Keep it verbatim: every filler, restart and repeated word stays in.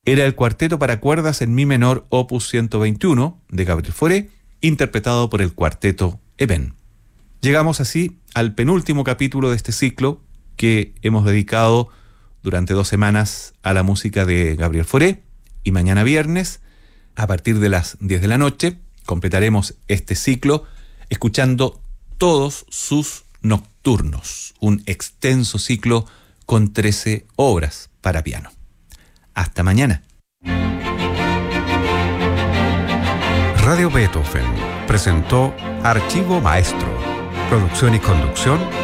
era el cuarteto para cuerdas en mi menor opus ciento veintiuno de Gabriel Fauré, interpretado por el cuarteto Eben. Llegamos así al penúltimo capítulo de este ciclo que hemos dedicado durante dos semanas a la música de Gabriel Fauré, y mañana viernes, a partir de las diez de la noche, completaremos este ciclo escuchando todos sus nocturnos, un extenso ciclo con trece obras para piano. Hasta mañana. Radio Beethoven presentó Archivo Maestro. Producción y conducción,